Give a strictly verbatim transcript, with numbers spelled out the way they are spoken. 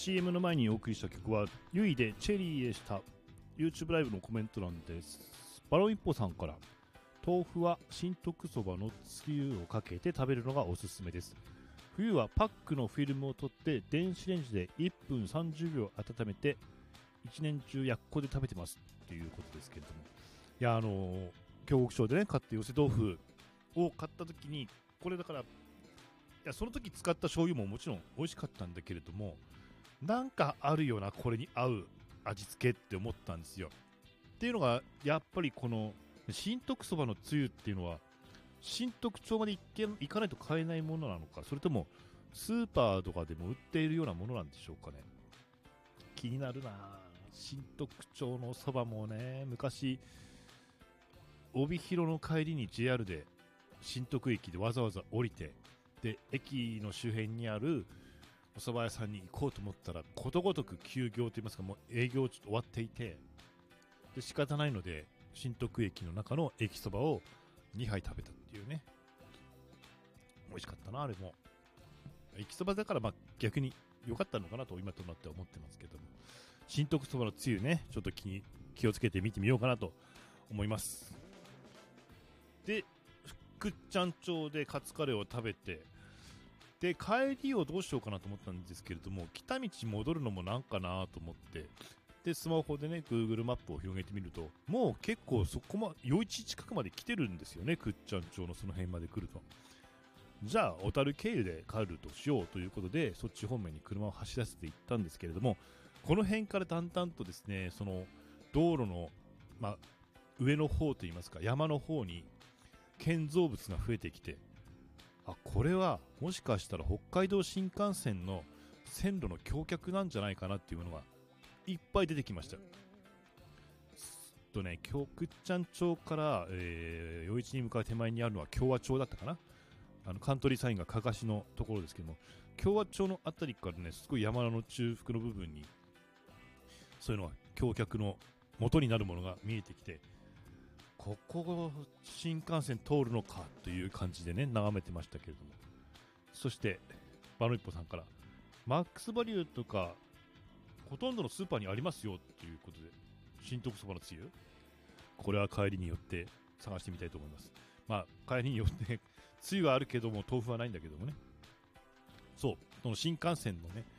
シーエム の前にお送りした曲はユイでチェリーでした。 YouTube ライブのコメント欄です。バロン一歩さんから、豆腐は新徳そばのつゆをかけて食べるのがおすすめです。冬はパックのフィルムを取って電子レンジでいっぷんさんじゅうびょう温めて一年中やっこで食べてますということですけれども、いやあのー、京極町でね買って寄せ豆腐を買った時に、これだから、いやその時使った醤油ももちろん美味しかったんだけれども、なんかあるようなこれに合う味付けって思ったんですよ。っていうのがやっぱりこの新徳そばのつゆっていうのは新徳町まで行け行かないと買えないものなのか、それともスーパーとかでも売っているようなものなんでしょうかね。気になるな。新徳町のそばもね、昔帯広の帰りに ジェイアール で新徳駅でわざわざ降りて、で駅の周辺にあるお蕎麦屋さんに行こうと思ったらことごとく休業といいますか、もう営業ちょっと終わっていて、で仕方ないので新徳駅の中の駅そばをにはい食べたっていうね。美味しかったなあれも。駅そばだからまあ逆に良かったのかなと今となっては思ってますけども、新徳そばのつゆね、ちょっと気に気をつけて見てみようかなと思います。で福ちゃん町でカツカレーを食べて、で帰りをどうしようかなと思ったんですけれども、来た道戻るのもなんかなと思って、でスマホでね Google マップを広げてみると、もう結構そこま余市近くまで来てるんですよね。福ちゃん町のその辺まで来ると、じゃあ小樽経由で帰るとしようということで、そっち方面に車を走らせていったんですけれども、この辺からだんだんとですね、その道路の、まあ、上の方といいますか山の方に建造物が増えてきて、あ、これはもしかしたら北海道新幹線の線路の橋脚なんじゃないかなっていうものがいっぱい出てきました。とね、福ちゃん町から、えー、余市に向かう手前にあるのは共和町だったかな。あのカントリーサインがかかしのところですけども、共和町のあたりからね、すごい山の中腹の部分にそういうのが橋脚の元になるものが見えてきて、ここ新幹線通るのかという感じでね眺めてましたけれども、そしてバノ一歩さんから、マックスバリューとかほとんどのスーパーにありますよということで、新徳そばのつゆ、これは帰りによって探してみたいと思います。まあ帰りによってつゆはあるけども豆腐はないんだけどもね。そう、その新幹線のね